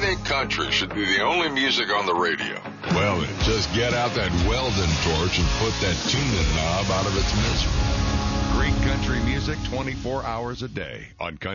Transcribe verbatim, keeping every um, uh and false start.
think country should be the only music on the radio? Well, then, just get out that Weldon torch and put that tuning knob out of its misery. Great country music twenty-four hours a day on Country